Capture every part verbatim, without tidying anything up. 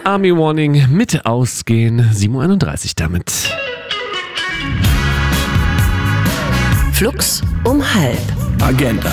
Army Warning mit Ausgehen, sieben Uhr einunddreißig damit. Flux um halb. Agenda.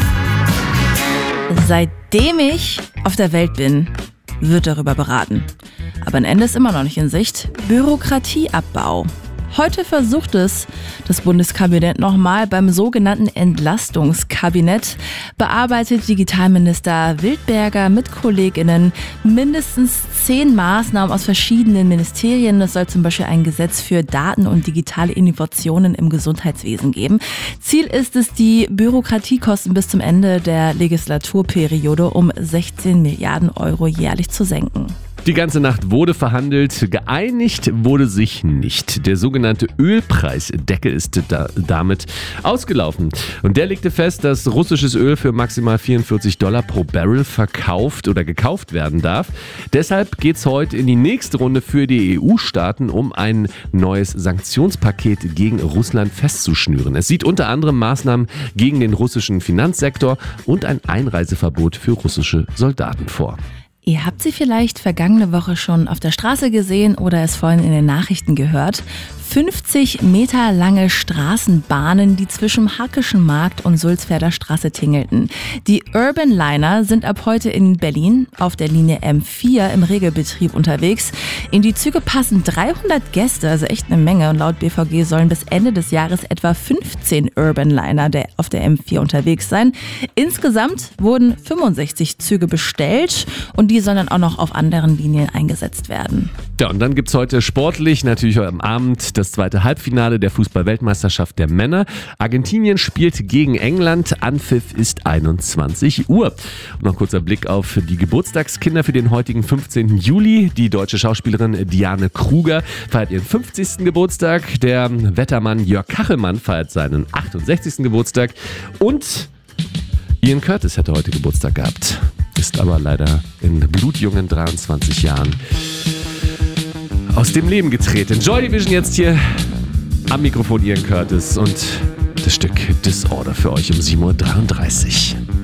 Seitdem ich auf der Welt bin, wird darüber beraten. Aber ein Ende ist immer noch nicht in Sicht. Bürokratieabbau. Heute versucht es das Bundeskabinett nochmal beim sogenannten Entlastungskabinett. Bearbeitet Digitalminister Wildberger mit KollegInnen mindestens zehn Maßnahmen aus verschiedenen Ministerien. Es soll zum Beispiel ein Gesetz für Daten und digitale Innovationen im Gesundheitswesen geben. Ziel ist es, die Bürokratiekosten bis zum Ende der Legislaturperiode um sechzehn Milliarden Euro jährlich zu senken. Die ganze Nacht wurde verhandelt, geeinigt wurde sich nicht. Der sogenannte Ölpreisdeckel ist da, damit ausgelaufen. Und der legte fest, dass russisches Öl für maximal vierundvierzig Dollar pro Barrel verkauft oder gekauft werden darf. Deshalb geht es heute in die nächste Runde für die E U-Staaten, um ein neues Sanktionspaket gegen Russland festzuschnüren. Es sieht unter anderem Maßnahmen gegen den russischen Finanzsektor und ein Einreiseverbot für russische Soldaten vor. Ihr habt sie vielleicht vergangene Woche schon auf der Straße gesehen oder es vorhin in den Nachrichten gehört. fünfzig Meter lange Straßenbahnen, die zwischen Hackischen Markt und Sulzfelder Straße tingelten. Die Urban Liner sind ab heute in Berlin auf der Linie M vier im Regelbetrieb unterwegs. In die Züge passen dreihundert Gäste, also echt eine Menge. Und laut B V G sollen bis Ende des Jahres etwa fünfzehn Urban Liner auf der M vier unterwegs sein. Insgesamt wurden fünfundsechzig Züge bestellt und die sollen dann auch noch auf anderen Linien eingesetzt werden. Ja, und dann gibt es heute sportlich, natürlich heute am Abend, das zweite Halbfinale der Fußball-Weltmeisterschaft der Männer. Argentinien spielt gegen England. Anpfiff ist einundzwanzig Uhr. Und noch ein kurzer Blick auf die Geburtstagskinder für den heutigen fünfzehnten Juli. Die deutsche Schauspielerin Diane Kruger feiert ihren fünfzigsten Geburtstag. Der Wettermann Jörg Kachelmann feiert seinen achtundsechzigsten Geburtstag. Und Ian Curtis hätte heute Geburtstag gehabt. Ist aber leider in blutjungen dreiundzwanzig Jahren aus dem Leben getreten. Joy Division jetzt hier am Mikrofon Ian Curtis und das Stück Disorder für euch um sieben Uhr dreiunddreißig.